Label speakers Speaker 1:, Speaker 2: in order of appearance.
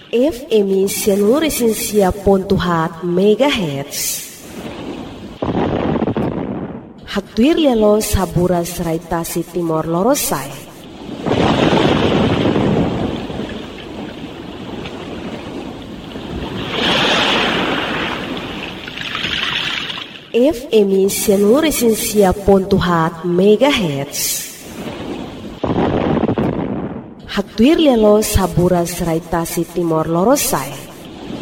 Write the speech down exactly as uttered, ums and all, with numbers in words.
Speaker 1: F M Sianuresensia pontuhat megahertz. Haktuir lelo saburas raitasi Timor Lorosai. F M Sianuresensia pontuhat megahertz. Haktuir lelo saburas raitasi Timor Lorosai.